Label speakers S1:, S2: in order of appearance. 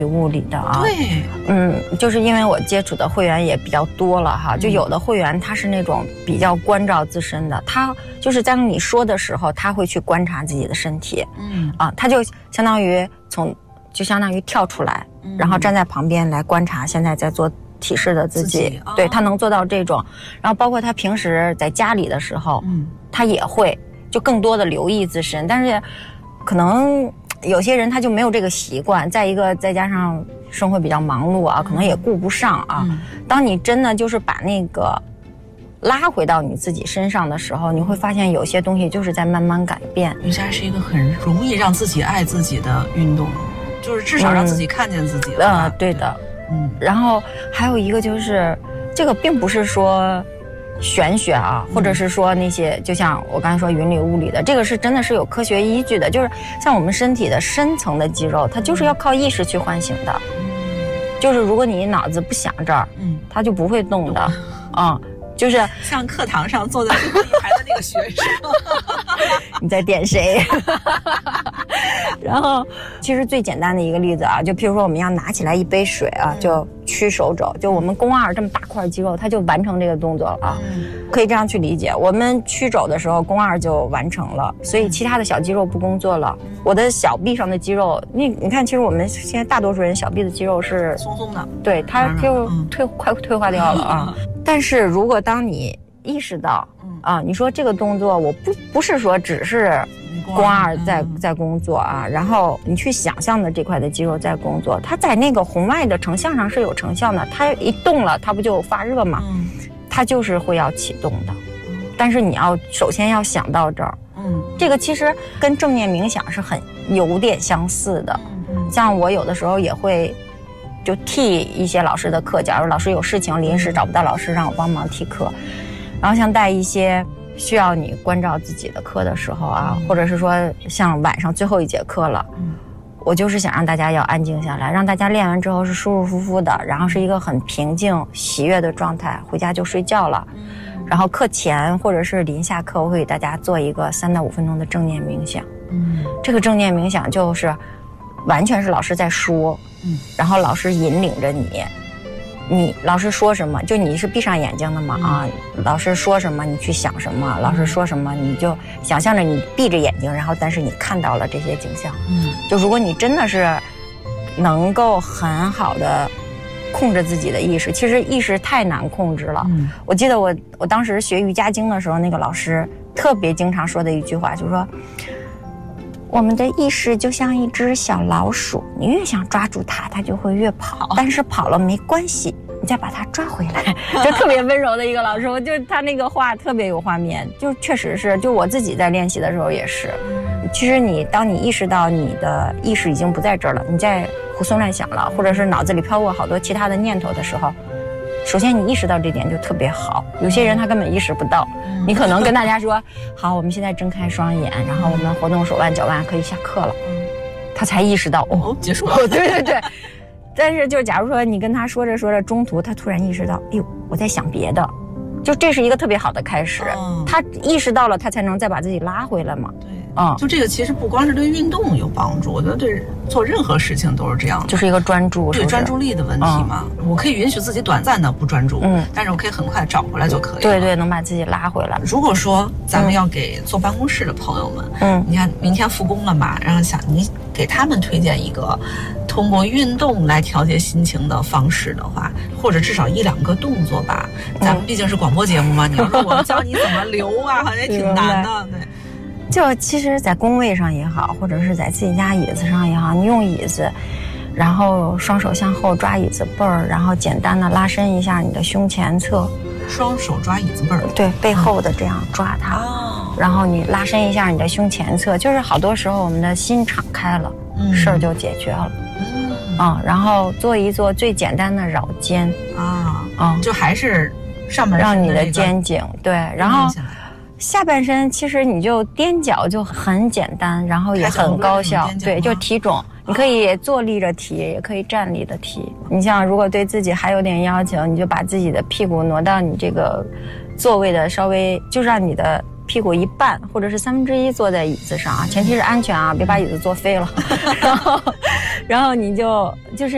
S1: 物理的啊。
S2: 对，
S1: 就是因为我接触的会员也比较多了哈，就有的会员他是那种比较关照自身的，他就是在你说的时候，他会去观察自己的身体，他就相当于跳出来，然后站在旁边来观察现在在做体式的自己，对，他能做到这种。然后包括他平时在家里的时候，他也会就更多的留意自身，但是可能有些人他就没有这个习惯，再加上生活比较忙碌啊，可能也顾不上啊。当你真的就是把那个拉回到你自己身上的时候，你会发现有些东西就是在慢慢改变。
S2: 瑜伽是一个很容易让自己爱自己的运动，就是至少让自己看见自己了。
S1: 对的。然后还有一个就是这个并不是说玄学啊，或者是说那些就像我刚才说云里雾里的，这个是真的是有科学依据的，就是像我们身体的深层的肌肉，它就是要靠意识去唤醒的。就是如果你脑子不想这儿，它就不会动的。就是
S2: 像课堂上坐在最后一排的那个学生
S1: 你在点谁然后其实最简单的一个例子啊，就譬如说我们要拿起来一杯水啊，就屈手肘，就我们肱二这么大块肌肉它就完成这个动作了啊。可以这样去理解，我们屈肘的时候肱二就完成了，所以其他的小肌肉不工作了。我的小臂上的肌肉，你看其实我们现在大多数人小臂的肌肉是
S2: 松松的，
S1: 对，它就快退化掉了啊。但是如果当你意识到你说这个动作我不是说只是肱二在工作啊，然后你去想象的这块的肌肉在工作，它在那个红外的成像上是有成像的，它一动了它不就发热吗？它就是会要启动的。但是你要首先要想到这儿，这个其实跟正念冥想是有点相似的。像我有的时候也会就替一些老师的课，假如老师有事情临时找不到老师，让我帮忙替课。然后像带一些需要你关照自己的课的时候啊，或者是说像晚上最后一节课了，我就是想让大家要安静下来，让大家练完之后是舒舒服服的，然后是一个很平静喜悦的状态，回家就睡觉了。然后课前或者是临下课，我会给大家做一个3到5分钟的正念冥想。这个正念冥想就是完全是老师在说，然后老师引领着你老师说什么，就你是闭上眼睛的嘛老师说什么你去想什么，老师说什么你就想象着你闭着眼睛，然后但是你看到了这些景象。就如果你真的是能够很好的控制自己的意识，其实意识太难控制了。我记得我当时学瑜伽经的时候，那个老师特别经常说的一句话，就是说我们的意识就像一只小老鼠，你越想抓住它，它就会越跑，但是跑了没关系，你再把它抓回来。就特别温柔的一个老师，我就是他那个话特别有画面，就确实是，就我自己在练习的时候也是。其实当你意识到你的意识已经不在这儿了，你在胡思乱想了，或者是脑子里飘过好多其他的念头的时候，首先你意识到这点就特别好。有些人他根本意识不到，你可能跟大家说好，我们现在睁开双眼，然后我们活动手腕脚腕，可以下课了，他才意识到
S2: 结束了。
S1: 对。但是就假如说你跟他说着说着，中途他突然意识到，哎呦，我在想别的，就这是一个特别好的开始。他意识到了，他才能再把自己拉回来嘛。
S2: 就这个其实不光是对运动有帮助，我觉得对做任何事情都是这样的，
S1: 就是一个专注，
S2: 对专注力的问题嘛。我可以允许自己短暂的不专注，但是我可以很快找回来就可以了。
S1: 对，能把自己拉回来。
S2: 如果说咱们要给坐办公室的朋友们，你看明天复工了嘛，然后想你给他们推荐一个通过运动来调节心情的方式的话，或者至少1、2个动作吧。咱们毕竟是广播节目嘛，你要说我们教你怎么留啊，好像也挺难的。对。
S1: 就其实在工位上也好，或者是在自己家椅子上也好，你用椅子，然后双手向后抓椅子背儿，然后简单的拉伸一下你的胸前侧，
S2: 双手抓椅子背儿，
S1: 对，背后的这样抓它，然后你拉伸一下你的胸前侧，就是好多时候我们的心敞开了，事儿就解决了。然后做一做最简单的绕肩
S2: 就还是上半身
S1: 让你的肩颈对，然后下半身其实你就踮脚就很简单，然后也很高效。对，就提踵，你可以坐立着提，也可以站立的提。你像如果对自己还有点要求，你就把自己的屁股挪到你这个座位的稍微，就让你的屁股一半或者是1/3坐在椅子上啊，前提是安全啊，别把椅子坐飞了。然后你就是